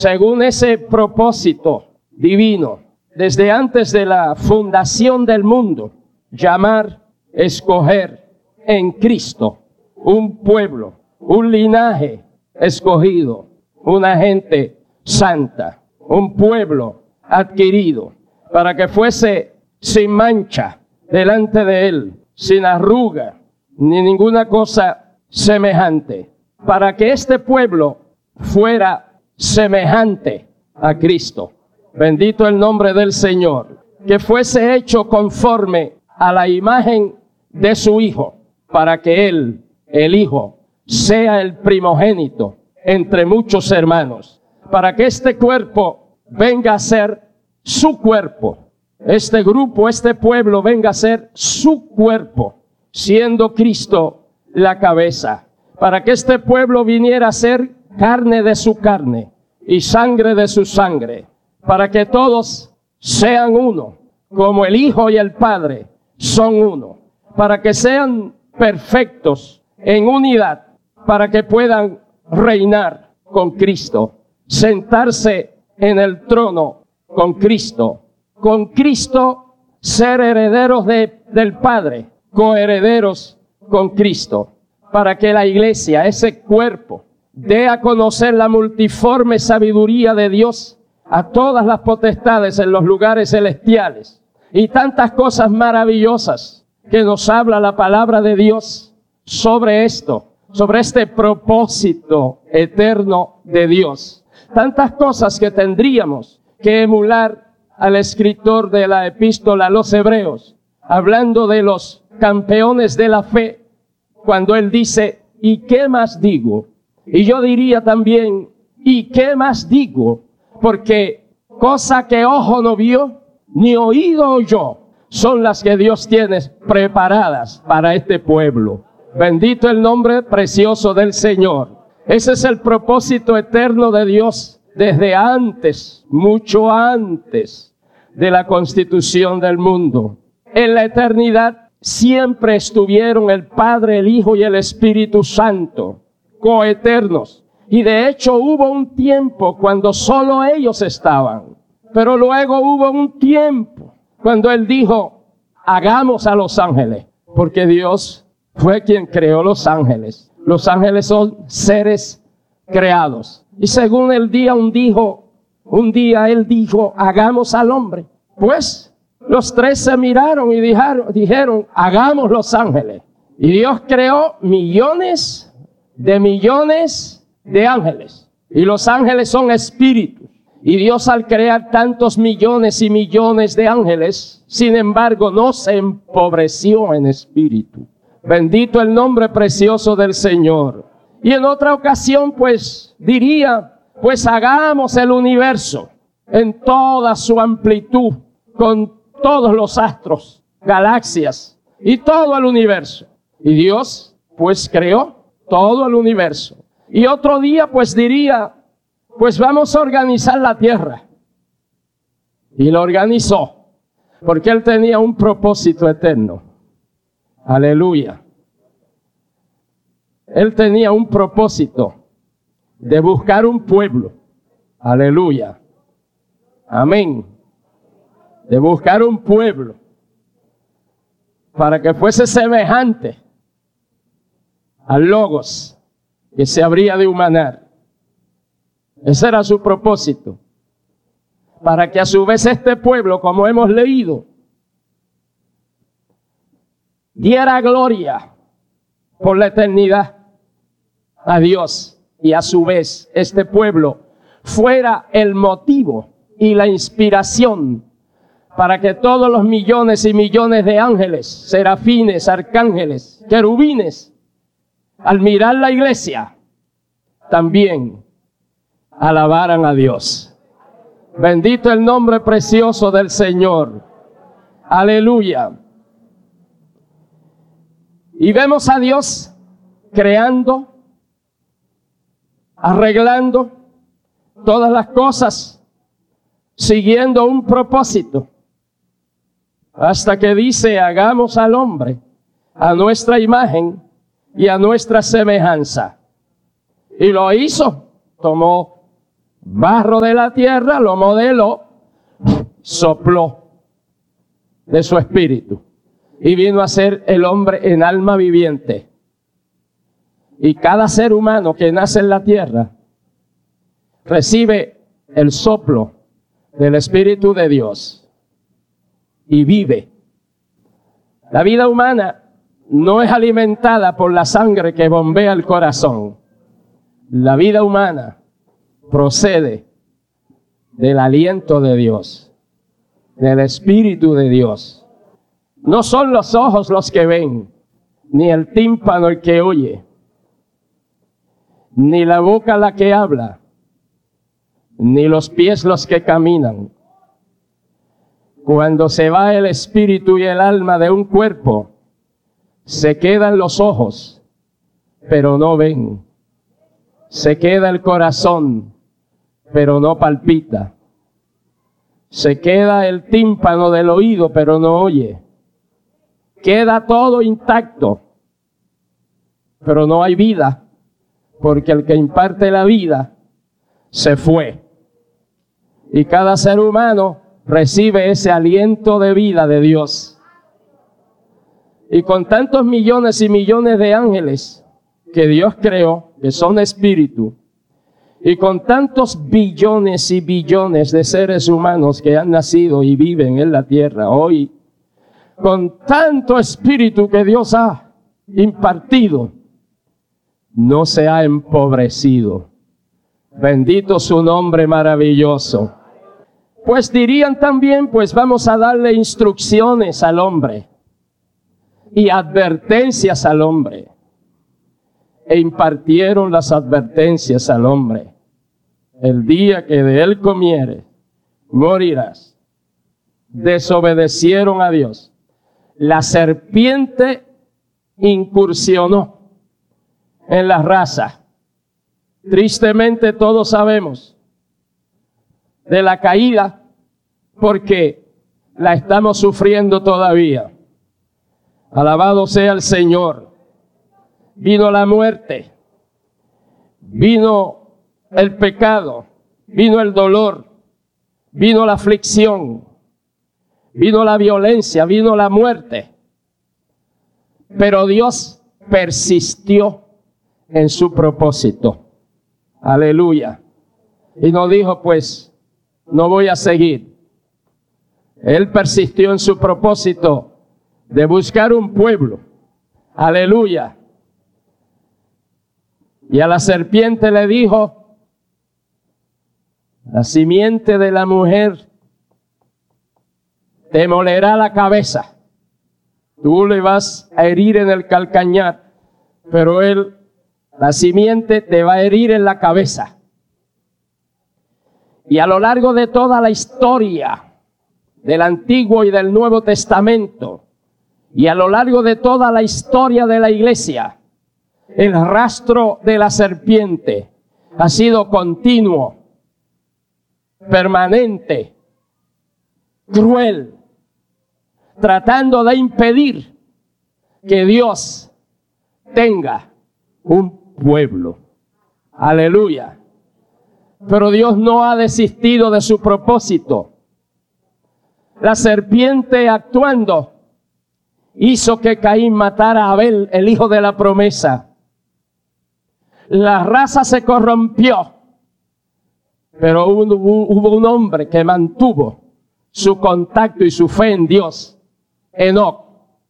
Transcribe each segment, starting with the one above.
según ese propósito divino, desde antes de la fundación del mundo, llamar, escoger en Cristo un pueblo, un linaje escogido, una gente santa, un pueblo adquirido, para que fuese sin mancha delante de Él, sin arruga, ni ninguna cosa semejante, para que este pueblo fuera semejante a Cristo. Bendito el nombre del Señor. Que fuese hecho conforme a la imagen de su Hijo, para que Él, el Hijo, sea el primogénito entre muchos hermanos, para que este cuerpo venga a ser su cuerpo, este grupo, este pueblo venga a ser su cuerpo, siendo Cristo la cabeza, para que este pueblo viniera a ser carne de su carne y sangre de su sangre, para que todos sean uno, como el Hijo y el Padre son uno, para que sean perfectos en unidad, para que puedan reinar con Cristo, sentarse en el trono con Cristo ser herederos del Padre, coherederos con Cristo, para que la iglesia, ese cuerpo, dé a conocer la multiforme sabiduría de Dios a todas las potestades en los lugares celestiales y tantas cosas maravillosas que nos habla la palabra de Dios sobre esto, sobre este propósito eterno de Dios. Tantas cosas que tendríamos que emular al escritor de la epístola a los Hebreos, hablando de los campeones de la fe, cuando él dice, ¿y qué más digo? Y yo diría también, ¿y qué más digo? Porque cosa que ojo no vio, ni oído oyó, son las que Dios tiene preparadas para este pueblo. Bendito el nombre precioso del Señor. Ese es el propósito eterno de Dios desde antes, mucho antes de la constitución del mundo. En la eternidad siempre estuvieron el Padre, el Hijo y el Espíritu Santo, coeternos. Y de hecho hubo un tiempo cuando solo ellos estaban. Pero luego hubo un tiempo cuando Él dijo, hagamos a los ángeles. Porque Dios fue quien creó los ángeles. Los ángeles son seres creados. Y según Él un día Él dijo, hagamos al hombre. Pues los tres se miraron y dijeron, hagamos los ángeles. Y Dios creó millones de ángeles. Y los ángeles son espíritus. Y Dios al crear tantos millones y millones de ángeles, sin embargo, no se empobreció en espíritu. Bendito el nombre precioso del Señor. Y en otra ocasión, pues, diría, pues hagamos el universo en toda su amplitud, con todos los astros, galaxias y todo el universo. Y Dios, pues, creó todo el universo. Y otro día, pues, diría, pues vamos a organizar la tierra. Y lo organizó, porque Él tenía un propósito eterno. Aleluya. Él tenía un propósito de buscar un pueblo. Aleluya. Amén. De buscar un pueblo para que fuese semejante al Logos que se habría de humanar. Ese era su propósito. Para que a su vez este pueblo, como hemos leído, diera gloria por la eternidad a Dios. Y a su vez este pueblo fuera el motivo y la inspiración para que todos los millones y millones de ángeles, serafines, arcángeles, querubines, al mirar la iglesia, también alabaran a Dios. Bendito el nombre precioso del Señor. Aleluya. Y vemos a Dios creando, arreglando todas las cosas, siguiendo un propósito. Hasta que dice, hagamos al hombre a nuestra imagen y a nuestra semejanza. Y lo hizo. Tomó barro de la tierra, lo modeló, sopló de su espíritu y vino a ser el hombre en alma viviente. Y cada ser humano que nace en la tierra recibe el soplo del Espíritu de Dios y vive. La vida humana no es alimentada por la sangre que bombea el corazón. La vida humana procede del aliento de Dios, del Espíritu de Dios. No son los ojos los que ven, ni el tímpano el que oye, ni la boca la que habla, ni los pies los que caminan. Cuando se va el espíritu y el alma de un cuerpo, se quedan los ojos, pero no ven. Se queda el corazón, pero no palpita. Se queda el tímpano del oído, pero no oye. Queda todo intacto, pero no hay vida, porque el que imparte la vida se fue. Y cada ser humano recibe ese aliento de vida de Dios. Y con tantos millones y millones de ángeles que Dios creó, que son espíritu, y con tantos billones y billones de seres humanos que han nacido y viven en la tierra hoy, con tanto espíritu que Dios ha impartido, no se ha empobrecido. Bendito su nombre maravilloso. Pues dirían también, pues vamos a darle instrucciones al hombre y advertencias al hombre. E impartieron las advertencias al hombre. El día que de él comieres, morirás. Desobedecieron a Dios. La serpiente incursionó en la raza. Tristemente todos sabemos de la caída, porque la estamos sufriendo todavía. Alabado sea el Señor. Vino la muerte, vino el pecado, vino el dolor, vino la aflicción, vino la violencia, vino la muerte. Pero Dios persistió en su propósito. Aleluya. Y nos dijo, pues, no voy a seguir. Él persistió en su propósito de buscar un pueblo. Aleluya. Y a la serpiente le dijo, la simiente de la mujer te molerá la cabeza. Tú le vas a herir en el calcañar, pero la simiente te va a herir en la cabeza. Y a lo largo de toda la historia del Antiguo y del Nuevo Testamento, y a lo largo de toda la historia de la iglesia, el rastro de la serpiente ha sido continuo, permanente, cruel, tratando de impedir que Dios tenga un pueblo. Aleluya. Pero Dios no ha desistido de su propósito. La serpiente, actuando, hizo que Caín matara a Abel, el hijo de la promesa. La raza se corrompió, pero hubo un hombre que mantuvo su contacto y su fe en Dios, Enoc.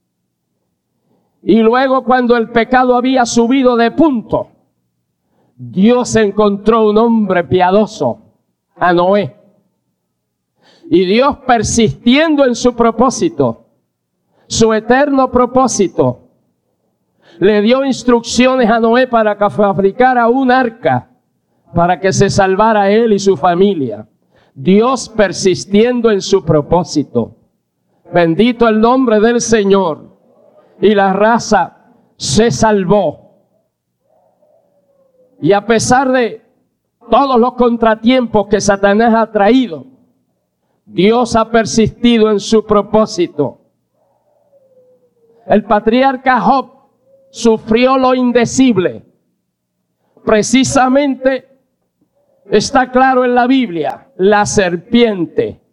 Y luego, cuando el pecado había subido de punto, Dios encontró un hombre piadoso, a Noé. Y Dios, persistiendo en su propósito, su eterno propósito, le dio instrucciones a Noé para que fabricara un arca para que se salvara él y su familia. Dios persistiendo en su propósito. Bendito el nombre del Señor. Y la raza se salvó. Y a pesar de todos los contratiempos que Satanás ha traído, Dios ha persistido en su propósito. El patriarca Job sufrió lo indecible, precisamente Está claro en la Biblia, la serpiente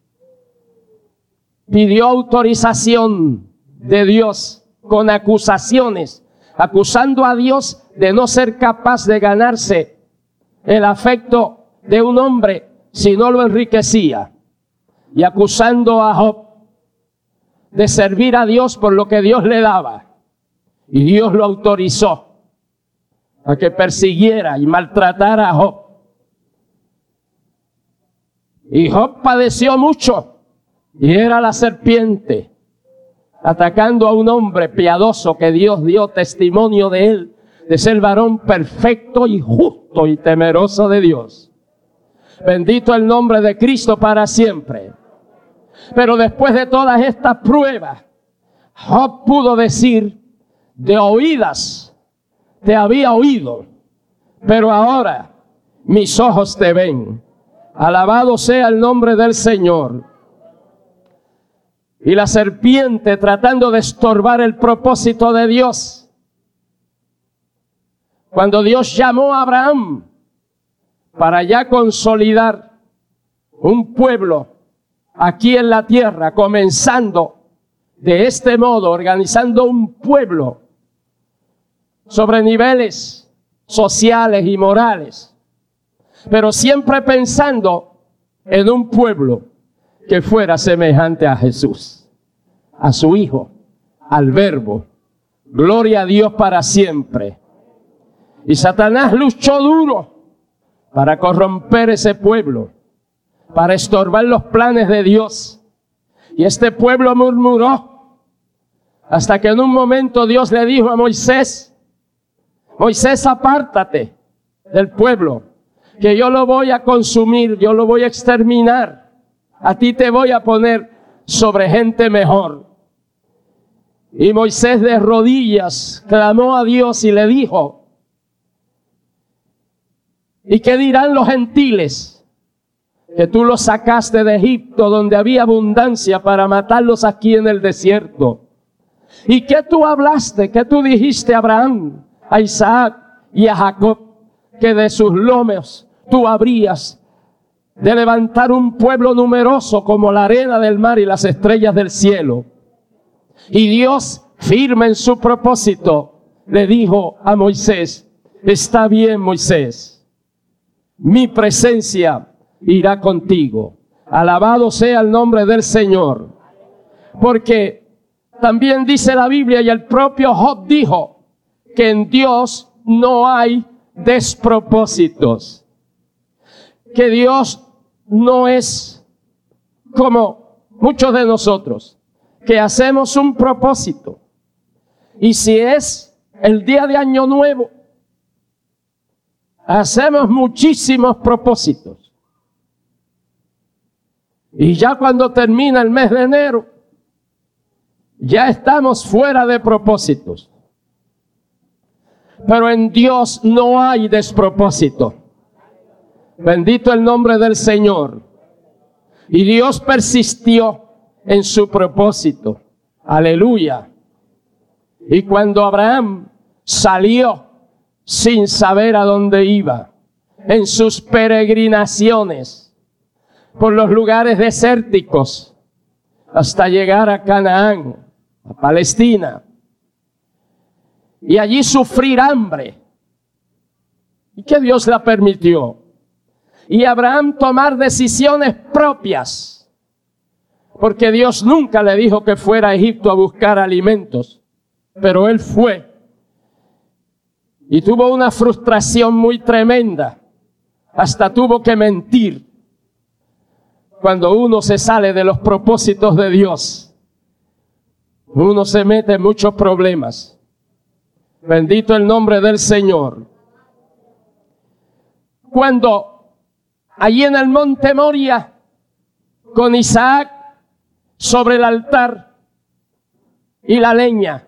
pidió autorización de Dios con acusaciones, acusando a Dios de no ser capaz de ganarse el afecto de un hombre si no lo enriquecía, y acusando a Job de servir a Dios por lo que Dios le daba. Y Dios lo autorizó a que persiguiera y maltratara a Job. Y Job padeció mucho, y era la serpiente atacando a un hombre piadoso que Dios dio testimonio de él, de ser varón perfecto y justo y temeroso de Dios. Bendito el nombre de Cristo para siempre. Pero después de todas estas pruebas, Job pudo decir: de oídas te había oído, pero ahora mis ojos te ven. Alabado sea el nombre del Señor. Y la serpiente, tratando de estorbar el propósito de Dios, cuando Dios llamó a Abraham para ya consolidar un pueblo aquí en la tierra, comenzando de este modo, organizando un pueblo sobre niveles sociales y morales, pero siempre pensando en un pueblo que fuera semejante a Jesús, a su Hijo, al Verbo. Gloria a Dios para siempre. Y Satanás luchó duro para corromper ese pueblo, para estorbar los planes de Dios. Y este pueblo murmuró, hasta que en un momento Dios le dijo a Moisés: Moisés, apártate del pueblo, que yo lo voy a consumir, yo lo voy a exterminar. A ti te voy a poner sobre gente mejor. Y Moisés de rodillas clamó a Dios y le dijo: ¿y qué dirán los gentiles? Que tú los sacaste de Egipto, donde había abundancia, para matarlos aquí en el desierto. ¿Y qué tú hablaste? ¿Qué tú dijiste a Abraham, a Isaac y a Jacob? Que de sus lomos tú habrías de levantar un pueblo numeroso como la arena del mar y las estrellas del cielo. Y Dios, firme en su propósito, le dijo a Moisés: está bien, Moisés, mi presencia irá contigo. Alabado sea el nombre del Señor. Porque también dice la Biblia, y el propio Job dijo, que en Dios no hay despropósitos. Que Dios no es como muchos de nosotros, que hacemos un propósito. Y si es el día de Año Nuevo, hacemos muchísimos propósitos. Y ya cuando termina el mes de enero, ya estamos fuera de propósitos. Pero en Dios no hay despropósito. Bendito el nombre del Señor. Y Dios persistió en su propósito. Aleluya. Y cuando Abraham salió sin saber a dónde iba, en sus peregrinaciones por los lugares desérticos, hasta llegar a Canaán, a Palestina, y allí sufrir hambre, y que Dios la permitió, y Abraham tomar decisiones propias, porque Dios nunca le dijo que fuera a Egipto a buscar alimentos, pero él fue, y tuvo una frustración muy tremenda, hasta tuvo que mentir. Cuando uno se sale de los propósitos de Dios, uno se mete en muchos problemas. Bendito el nombre del Señor. Cuando allí en el monte Moria, con Isaac sobre el altar y la leña,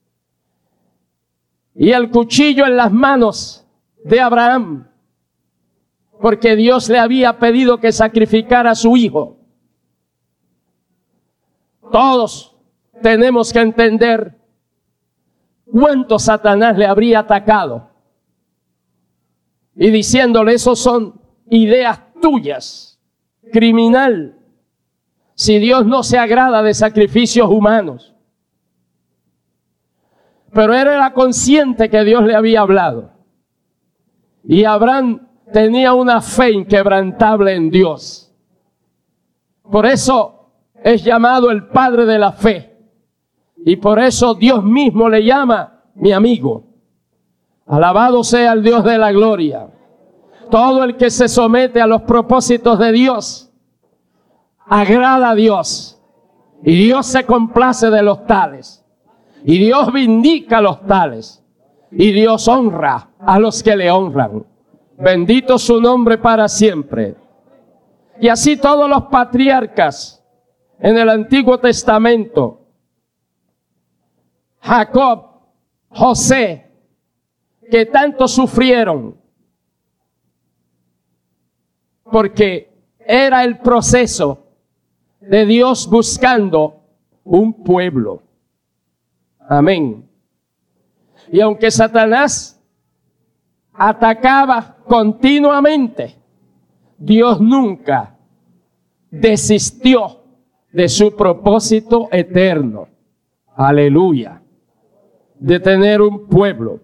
y el cuchillo en las manos de Abraham, porque Dios le había pedido que sacrificara a su hijo. Todos tenemos que entender cuánto Satanás le habría atacado, y diciéndole: esos son ideas tuyas, criminal, si Dios no se agrada de sacrificios humanos. Pero él era consciente que Dios le había hablado. Y Abraham tenía una fe inquebrantable en Dios. Por eso es llamado el padre de la fe. Y por eso Dios mismo le llama mi amigo. Alabado sea el Dios de la gloria. Todo el que se somete a los propósitos de Dios agrada a Dios. Y Dios se complace de los tales. Y Dios vindica a los tales. Y Dios honra a los que le honran. Bendito su nombre para siempre. Y así todos los patriarcas en el Antiguo Testamento. Jacob, José, que tanto sufrieron. Porque era el proceso de Dios buscando un pueblo. Amén. Y aunque Satanás atacaba continuamente, Dios nunca desistió de su propósito eterno. Aleluya. De tener un pueblo.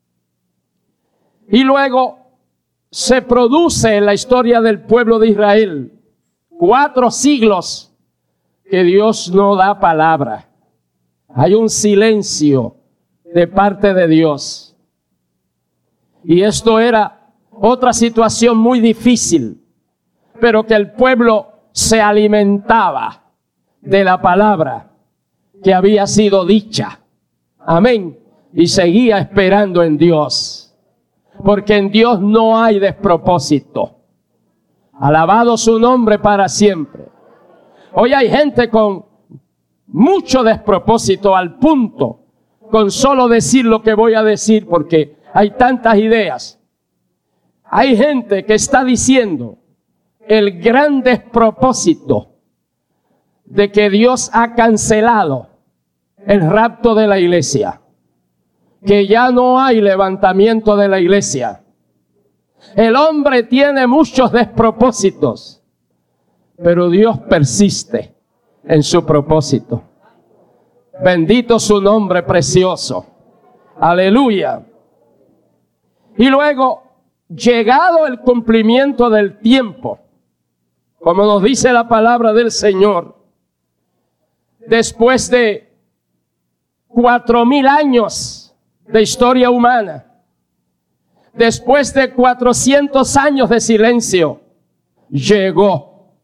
Y luego se produce en la historia del pueblo de Israel 4 siglos que Dios no da palabra. Hay un silencio de parte de Dios. Y esto era otra situación muy difícil, pero que el pueblo se alimentaba de la palabra que había sido dicha. Amén. Y seguía esperando en Dios. Porque en Dios no hay despropósito. Alabado su nombre para siempre. Hoy hay gente con mucho despropósito al punto con solo decir lo que voy a decir porque hay tantas ideas. Hay gente que está diciendo el gran despropósito de que Dios ha cancelado el rapto de la iglesia. Que ya no hay levantamiento de la iglesia. El hombre tiene muchos despropósitos, pero Dios persiste en su propósito. Bendito su nombre precioso. Aleluya. Y luego, llegado el cumplimiento del tiempo, como nos dice la palabra del Señor, después de 4,000 años de historia humana, después de 400 años de silencio, llegó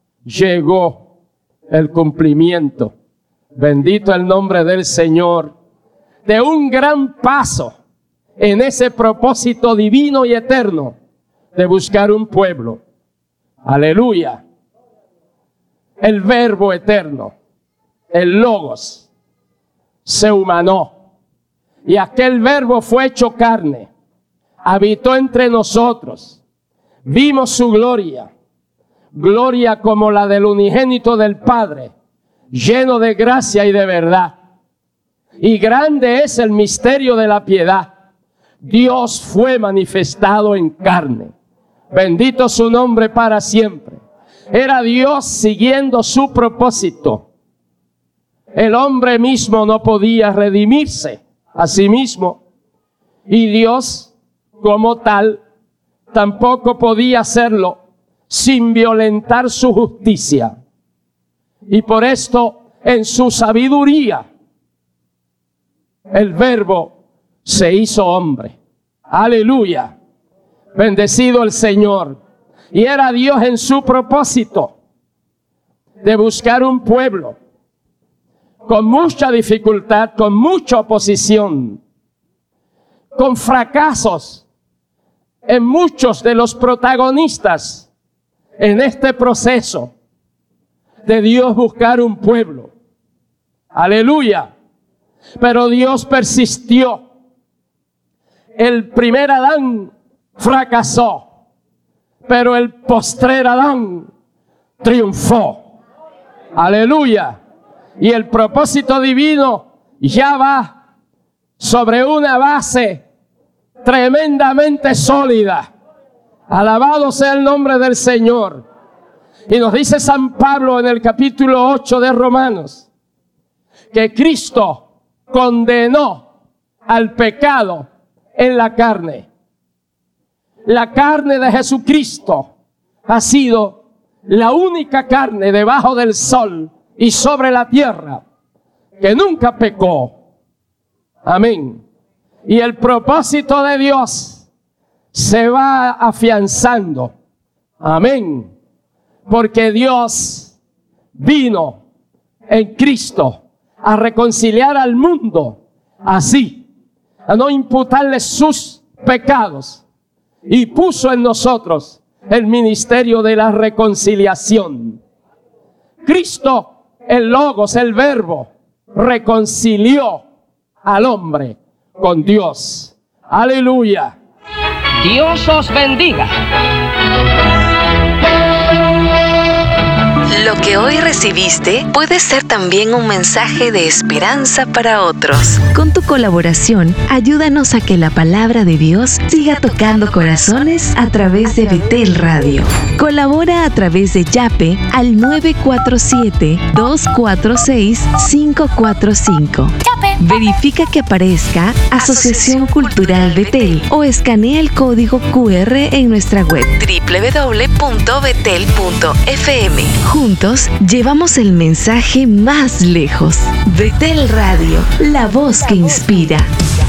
el cumplimiento. Bendito el nombre del Señor, de un gran paso en ese propósito divino y eterno de buscar un pueblo. Aleluya. El Verbo eterno, el Logos, se humanó. Y aquel Verbo fue hecho carne, habitó entre nosotros, vimos su gloria, gloria como la del unigénito del Padre, lleno de gracia y de verdad. Y grande es el misterio de la piedad. Dios fue manifestado en carne. Bendito su nombre para siempre. Era Dios siguiendo su propósito. El hombre mismo no podía redimirse a sí mismo. Y Dios, como tal, tampoco podía hacerlo sin violentar su justicia. Y por esto, en su sabiduría, el Verbo se hizo hombre. Aleluya. Bendecido el Señor. Y era Dios en su propósito de buscar un pueblo con mucha dificultad, con mucha oposición, con fracasos en muchos de los protagonistas en este proceso de Dios buscar un pueblo. Aleluya. Pero Dios persistió. El primer Adán fracasó, pero el postrer Adán triunfó. Aleluya. Y el propósito divino ya va sobre una base tremendamente sólida. Alabado sea el nombre del Señor. Y nos dice San Pablo en el capítulo 8 de Romanos que Cristo condenó al pecado en la carne. La carne de Jesucristo ha sido la única carne debajo del sol y sobre la tierra que nunca pecó. Amén. Y el propósito de Dios se va afianzando. Amén. Porque Dios vino en Cristo a reconciliar al mundo así, a no imputarle sus pecados, y puso en nosotros el ministerio de la reconciliación. Cristo, el Logos, el Verbo, reconcilió al hombre con Dios. Aleluya. Dios os bendiga. Lo que hoy recibiste puede ser también un mensaje de esperanza para otros. Con tu colaboración, ayúdanos a que la palabra de Dios siga tocando corazones a través de Betel Radio. Colabora a través de Yape al 947-246-545. Verifica que aparezca Asociación Cultural Betel o escanea el código QR en nuestra web www.betel.fm. Juntos llevamos el mensaje más lejos. Betel Radio, la voz que inspira.